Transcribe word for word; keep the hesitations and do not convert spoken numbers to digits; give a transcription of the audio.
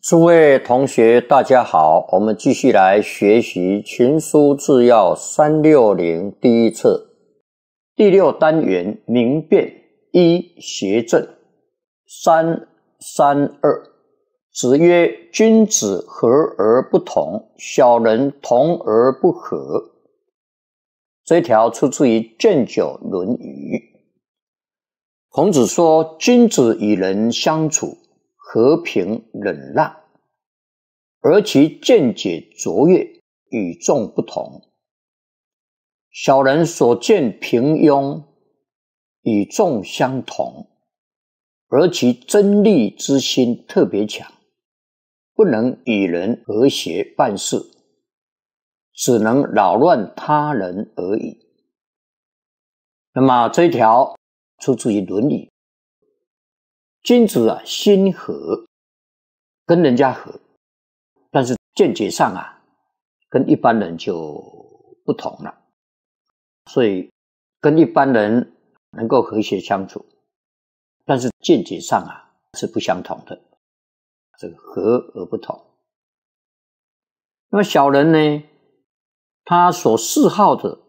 诸位同学大家好，我们继续来学习群书治要三六零第一册第六单元明辨一邪正三三二。子曰：君子和而不同，小人同而不和。这一条出自于《卷九·论语》。孔子说，君子与人相处和平忍让，而其见解卓越，与众不同。小人所见平庸，与众相同，而其争利之心特别强，不能与人和谐办事，只能扰乱他人而已。那么这一条出自于《论语》。君子啊，心和，跟人家和，但是见解上啊，跟一般人就不同了。所以跟一般人能够和谐相处，但是见解上啊是不相同的，这个和而不同。那么小人呢，他所嗜好的